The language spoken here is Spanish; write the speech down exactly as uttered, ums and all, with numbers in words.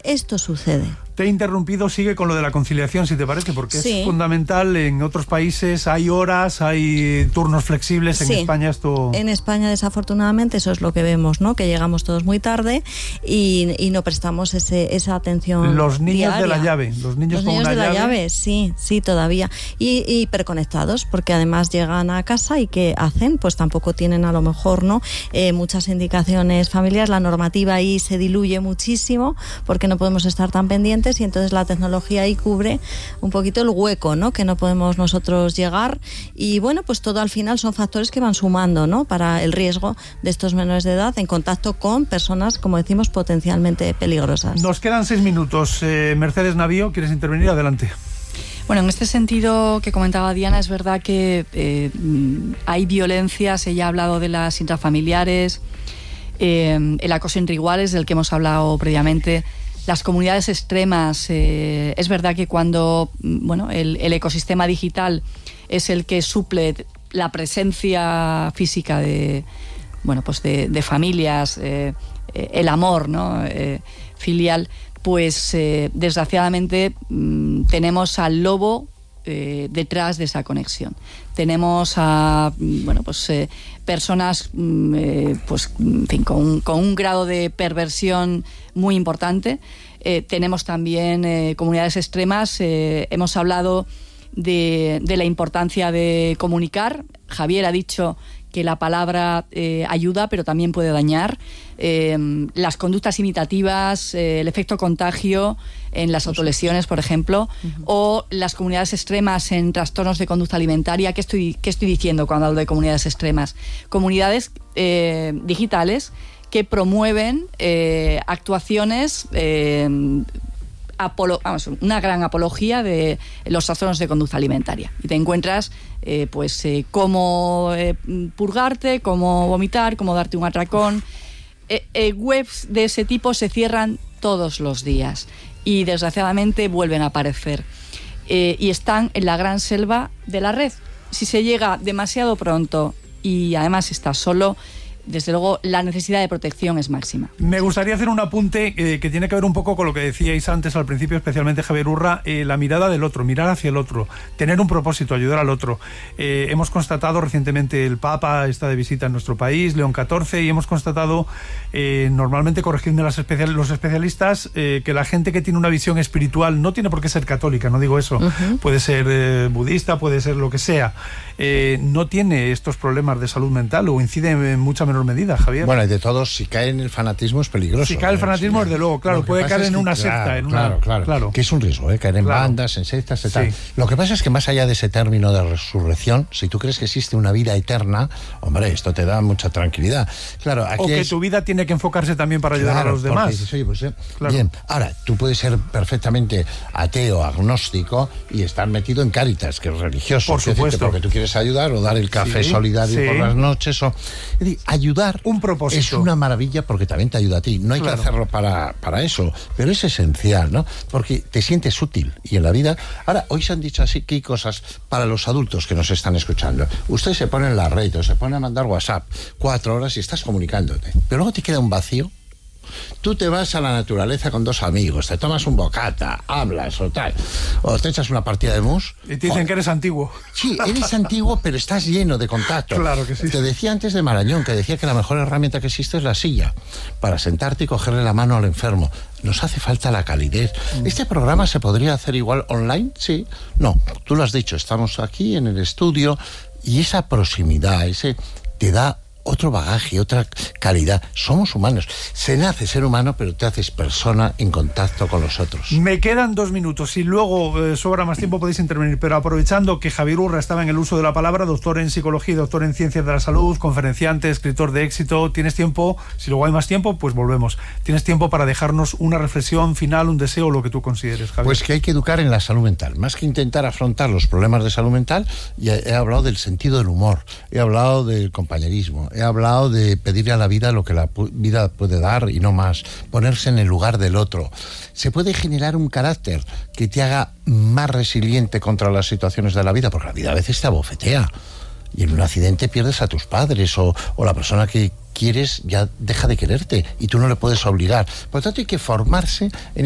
esto sucede. Te he interrumpido, sigue con lo de la conciliación, si te parece, porque sí. es fundamental. En otros países hay horas, hay turnos flexibles. En sí. España esto... En España, desafortunadamente, eso es lo que vemos, ¿no? Que llegamos todos muy tarde y, y no prestamos ese, esa atención Los niños diaria. de la llave. Los niños, los con niños una de llave. la llave, sí, sí, todavía. Y, y hiperconectados, porque además llegan a casa y ¿qué hacen? Pues tampoco tienen a lo mejor, ¿no? Eh, muchas indicaciones familiares. La normativa ahí se diluye muchísimo porque no podemos estar tan pendientes y entonces la tecnología ahí cubre un poquito el hueco, ¿no? Que no podemos nosotros llegar y bueno, pues todo al final son factores que van sumando, ¿no? Para el riesgo de estos menores de edad en contacto con personas, como decimos, potencialmente peligrosas. Nos quedan seis minutos. Eh, Mercedes Navío, ¿quieres intervenir? Adelante. Bueno, en este sentido que comentaba Diana, es verdad que eh, hay violencias, ella ha hablado de las intrafamiliares, eh, el acoso entre iguales, del que hemos hablado previamente. Las comunidades extremas, eh, es verdad que cuando bueno, el, el ecosistema digital es el que suple la presencia física de, bueno, pues de, de familias, eh, el amor, ¿no? eh, filial, pues eh, desgraciadamente mmm, tenemos al lobo eh, detrás de esa conexión. Tenemos a bueno, pues, eh, personas eh, pues, en fin, con, un, con un grado de perversión muy importante. Eh, tenemos también eh, comunidades extremas. Eh, hemos hablado de, de la importancia de comunicar. Javier ha dicho que la palabra eh, ayuda, pero también puede dañar. Eh, las conductas imitativas, eh, el efecto contagio en las autolesiones, por ejemplo, uh-huh. o las comunidades extremas en trastornos de conducta alimentaria. ¿Qué estoy, qué estoy diciendo cuando hablo de comunidades extremas? Comunidades eh, digitales que promueven eh, actuaciones... Eh, Apolo, vamos, una gran apología de los trastornos de conducta alimentaria. Y te encuentras eh, pues eh, cómo eh, purgarte, cómo vomitar, cómo darte un atracón. Eh, eh, webs de ese tipo se cierran todos los días y desgraciadamente vuelven a aparecer. Eh, y están en la gran selva de la red. Si se llega demasiado pronto y además estás solo, desde luego la necesidad de protección es máxima. Me gustaría hacer un apunte eh, que tiene que ver un poco con lo que decíais antes al principio, especialmente Javier Urra, eh, la mirada del otro, mirar hacia el otro, tener un propósito, ayudar al otro. Eh, hemos constatado recientemente, el Papa está de visita en nuestro país, León catorce, y hemos constatado, eh, normalmente, corregidme las especial, los especialistas, eh, que la gente que tiene una visión espiritual, no tiene por qué ser católica, no digo eso, uh-huh. puede ser eh, budista, puede ser lo que sea, eh, no tiene estos problemas de salud mental o incide en mucha menor medida, Javier. Bueno, y de todos, si cae en el fanatismo es peligroso. Si cae el fanatismo, desde luego, claro, puede caer en una secta. Claro, en una, claro, claro, claro. Que es un riesgo, ¿eh? Caer en claro. bandas, en sectas, y sí. tal. Lo que pasa es que más allá de ese término de resurrección, si tú crees que existe una vida eterna, hombre, esto te da mucha tranquilidad. Claro, aquí o que es... tu vida tiene que enfocarse también para ayudar claro, a los demás. Dices, oye, pues, eh, claro. Bien, ahora, tú puedes ser perfectamente ateo, agnóstico y estar metido en Cáritas, que es religioso. Por supuesto. Porque tú quieres ayudar o dar el café sí, solidario sí. por las noches. O... Es decir, ayudar un propósito. Es una maravilla porque también te ayuda a ti. No hay claro. que hacerlo para, para eso, pero es esencial, ¿no? Porque te sientes útil y en la vida... Ahora, hoy se han dicho así que hay cosas para los adultos que nos están escuchando. Usted se pone en la red o se pone a mandar WhatsApp cuatro horas y estás comunicándote, pero luego te queda un vacío. Tú te vas a la naturaleza con dos amigos, te tomas un bocata, hablas o tal, o te echas una partida de mus. Y te dicen o... que eres antiguo. Sí, eres antiguo, pero estás lleno de contacto. Claro que sí. Te decía antes de Marañón, que decía que la mejor herramienta que existe es la silla, para sentarte y cogerle la mano al enfermo. Nos hace falta la calidez. Mm. ¿Este programa se podría hacer igual online? Sí. No, tú lo has dicho, estamos aquí en el estudio y esa proximidad, ese te da otro bagaje, otra calidad. Somos humanos. Se nace ser humano, pero te haces persona en contacto con los otros. Me quedan dos minutos. Si luego eh, sobra más tiempo podéis intervenir, pero aprovechando que Javier Urra estaba en el uso de la palabra, doctor en psicología y doctor en ciencias de la salud, conferenciante, escritor de éxito, tienes tiempo, si luego hay más tiempo, pues volvemos. Tienes tiempo para dejarnos una reflexión final, un deseo, lo que tú consideres, Javier. Pues que hay que educar en la salud mental. Más que intentar afrontar los problemas de salud mental, ya he hablado del sentido del humor, he hablado del compañerismo, he hablado de pedirle a la vida lo que la vida puede dar y no más, ponerse en el lugar del otro. Se puede generar un carácter que te haga más resiliente contra las situaciones de la vida, porque la vida a veces te abofetea y en un accidente pierdes a tus padres o, o la persona que quieres ya deja de quererte y tú no le puedes obligar. Por lo tanto, hay que formarse en